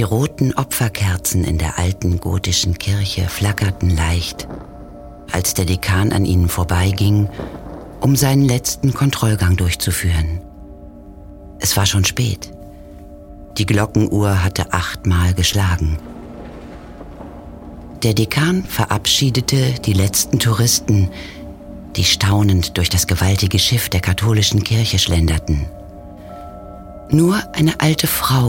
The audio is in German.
Die roten Opferkerzen in der alten gotischen Kirche flackerten leicht, als der Dekan an ihnen vorbeiging, um seinen letzten Kontrollgang durchzuführen. Es war schon spät. Die Glockenuhr hatte 8-mal geschlagen. Der Dekan verabschiedete die letzten Touristen, die staunend durch das gewaltige Schiff der katholischen Kirche schlenderten. Nur eine alte Frau